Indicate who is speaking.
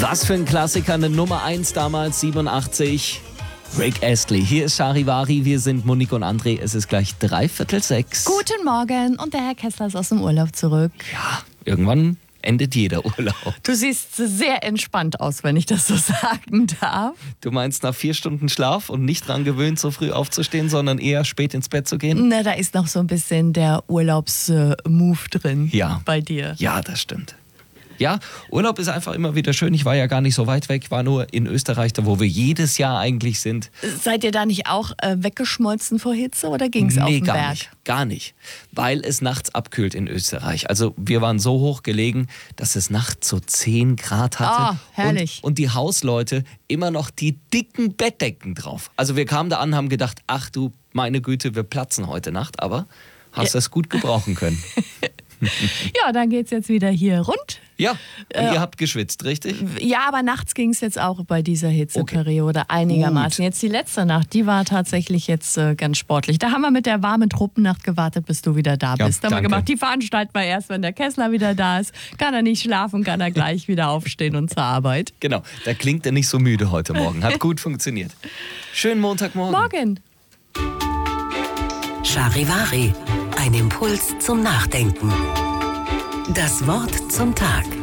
Speaker 1: Was für ein Klassiker, eine Nummer 1 damals, 87. Rick Astley. Hier ist Charivari, wir sind Monique und André. Es ist gleich 5:45.
Speaker 2: Guten Morgen und der Herr Kessler ist aus dem Urlaub zurück.
Speaker 1: Ja, irgendwann endet jeder Urlaub.
Speaker 2: Du siehst sehr entspannt aus, wenn ich das so sagen darf.
Speaker 1: Du meinst nach 4 Stunden Schlaf und nicht dran gewöhnt, so früh aufzustehen, sondern eher spät ins Bett zu gehen?
Speaker 2: Na, da ist noch so ein bisschen der Urlaubs-Move drin bei dir.
Speaker 1: Ja, das stimmt. Ja, Urlaub ist einfach immer wieder schön. Ich war ja gar nicht so weit weg, war nur in Österreich, da wo wir jedes Jahr eigentlich sind.
Speaker 2: Seid ihr da nicht auch weggeschmolzen vor Hitze oder ging es auf den Berg?
Speaker 1: Gar nicht, weil es nachts abkühlt in Österreich. Also wir waren so hoch gelegen, dass es nachts so 10 Grad hatte.
Speaker 2: Herrlich.
Speaker 1: Und die Hausleute immer noch die dicken Bettdecken drauf. Also wir kamen da an, haben gedacht, ach du meine Güte, wir platzen heute Nacht, aber hast das gut gebrauchen können.
Speaker 2: Ja, dann geht's jetzt wieder hier rund.
Speaker 1: Ja, und ihr habt geschwitzt, richtig?
Speaker 2: Ja, aber nachts ging es jetzt auch bei dieser Hitzeperiode einigermaßen.
Speaker 1: Gut.
Speaker 2: Jetzt die letzte Nacht, die war tatsächlich jetzt ganz sportlich. Da haben wir mit der warmen Truppennacht gewartet, bis du wieder da bist. Da haben wir gemacht, die veranstalten wir erst, wenn der Kessler wieder da ist. Kann er nicht schlafen, kann er gleich wieder aufstehen und zur Arbeit.
Speaker 1: Genau, da klingt er nicht so müde heute Morgen. Hat gut funktioniert. Schönen Montagmorgen.
Speaker 2: Morgen.
Speaker 3: Charivari, ein Impuls zum Nachdenken. Das Wort zum Tag.